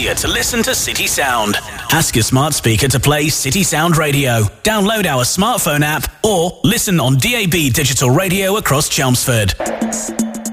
speaker to listen to City Sound. Ask your smart speaker to play City Sound Radio. Download our smartphone app or listen on DAB digital radio across Chelmsford.